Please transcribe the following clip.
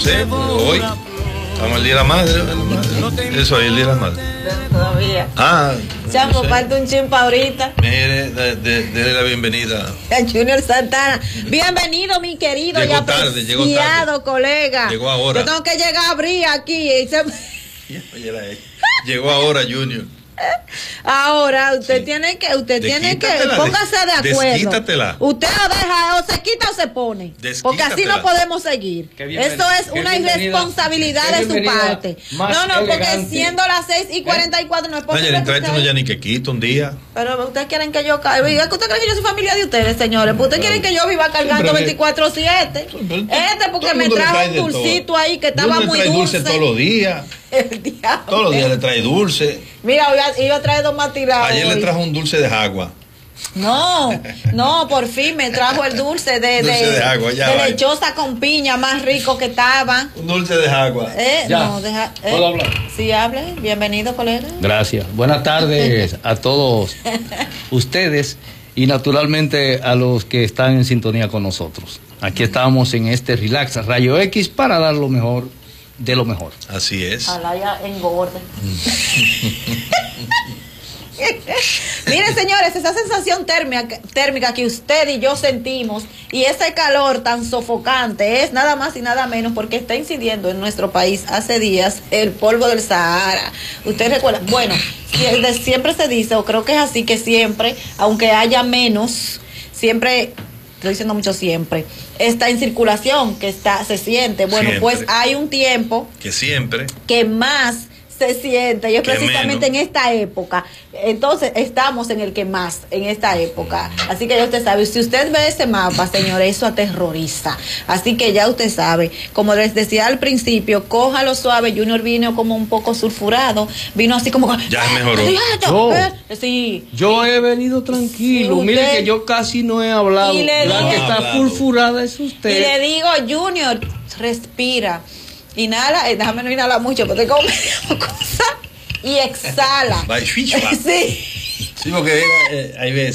sé, hoy estamos el Día de la Madre. Eso es el Día de la Madre. Todavía. Chamo, falta un chimpa ahorita. Mire, déle la bienvenida a Junior Santana. Bienvenido, mi querido y apreciado colega. Llegó ahora. Yo tengo que llegar a abrir aquí. Llegó ahora, Junior. Ahora, usted tiene que, póngase de acuerdo. Desquítatela. Usted lo deja, o se quita o se pone. Porque así no podemos seguir. Eso es una irresponsabilidad de su parte. Porque siendo las 6:44 no es posible. Tráete unos yaniquequitos un día. Pero ustedes quieren que yo cargue. ¿Usted cree que yo soy familia de ustedes, señores? ¿Ustedes quieren que yo viva cargando 24/7? Porque me trajo un dulcito ahí que estaba muy dulce. Todos los días. El diablo. Todos los días le trae dulce. Mira, iba a traer 2 más tirados. Ayer le trajo un dulce de agua. No, por fin me trajo el dulce de agua, de lechosa con piña, más rico que estaba. Un dulce de agua. ¿Puedo hablar? Sí, hable. Bienvenido, colega. Gracias. Buenas tardes a todos ustedes y naturalmente a los que están en sintonía con nosotros. Aquí estamos en este Relax Rayo X para dar lo mejor de lo mejor. Así es. Ojalá ya engorde. Miren, señores, esa sensación térmica que usted y yo sentimos y ese calor tan sofocante es nada más y nada menos porque está incidiendo en nuestro país hace días el polvo del Sahara. Usted recuerda, bueno, siempre se dice, o creo que es así, que siempre, aunque haya menos, siempre, estoy diciendo mucho siempre, está en circulación, que se siente. Bueno, siempre. Pues hay un tiempo que más se siente, y es precisamente en esta época. Entonces estamos en el que más, en esta época. Así que ya usted sabe, si usted ve ese mapa, señores, eso aterroriza. Así que ya usted sabe, como les decía al principio, cójalo suave. Junior vino como un poco sulfurado, vino así como... Ya mejoró. Yo he venido tranquilo. Mire que yo casi no he hablado. La que está sulfurada es usted. Y le digo, Junior, respira. Inhala, déjame no inhalar mucho, porque como cosa y exhala. Sí, porque hay veces.